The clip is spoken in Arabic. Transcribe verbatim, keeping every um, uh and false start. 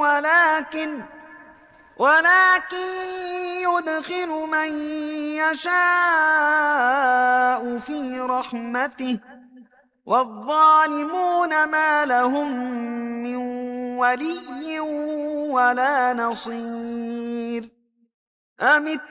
ولكن ولكن يدخل من يشاء في رحمته والظالمون ما لهم من ولي ولا نصير. أم